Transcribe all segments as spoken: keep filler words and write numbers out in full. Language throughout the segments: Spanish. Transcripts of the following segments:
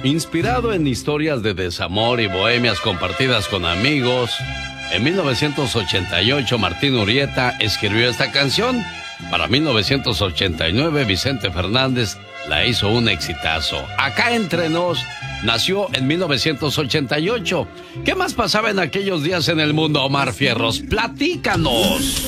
Inspirado en historias de desamor y bohemias compartidas con amigos, en mil novecientos ochenta y ocho Martín Urrieta escribió esta canción. Para mil novecientos ochenta y nueve Vicente Fernández la hizo un exitazo. Acá Entre Nos nació en mil novecientos ochenta y ocho. ¿Qué más pasaba en aquellos días en el mundo, Omar Fierros? ¡Platícanos!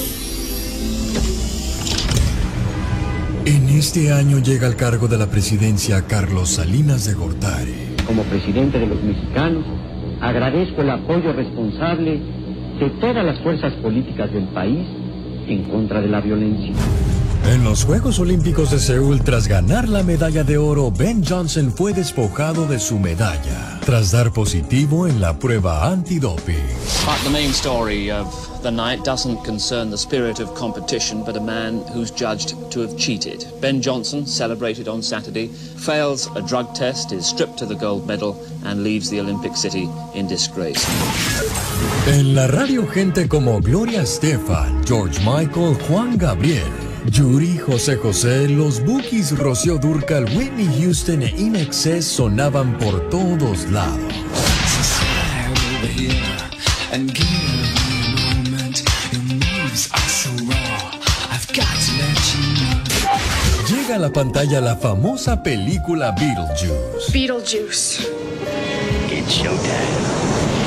En este año llega al cargo de la presidencia Carlos Salinas de Gortari. Como presidente de los mexicanos, agradezco el apoyo responsable de todas las fuerzas políticas del país en contra de la violencia. En los Juegos Olímpicos de Seúl, tras ganar la medalla de oro, Ben Johnson fue despojado de su medalla tras dar positivo en la prueba antidoping. But the main story of the night doesn't concern the spirit of competition, but a man who's judged to have cheated. Ben Johnson, celebrated on Saturday, fails a drug test, is stripped to the gold medal, and leaves the Olympic City in disgrace. En la radio, gente como Gloria Estefan, George Michael, Juan Gabriel, Yuri, José José, los Bukis, Rocío Dúrcal, Whitney Houston e In Excess sonaban por todos lados. Llega a la pantalla la famosa película Beetlejuice. Beetlejuice. It's showtime.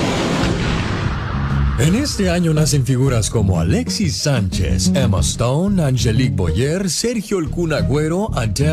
En este año nacen figuras como Alexis Sánchez, Emma Stone, Angelique Boyer, Sergio El Kun Agüero, Adele